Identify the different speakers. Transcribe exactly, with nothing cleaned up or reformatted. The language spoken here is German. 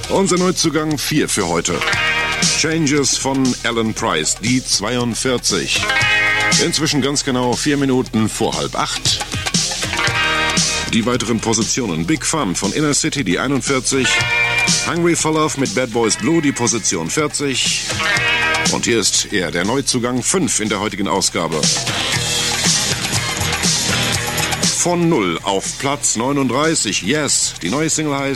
Speaker 1: Unser Neuzugang vier für heute. Changes von Alan Price, die zweiundvierzig. Inzwischen ganz genau vier Minuten vor halb acht. Die weiteren Positionen: Big Fun von Inner City, die einundvierzig. Hungry for Love mit Bad Boys Blue, die Position vierzig. Und hier ist er, der Neuzugang fünf in der heutigen Ausgabe. Von null auf Platz neununddreißig. Yes, die neue Single heißt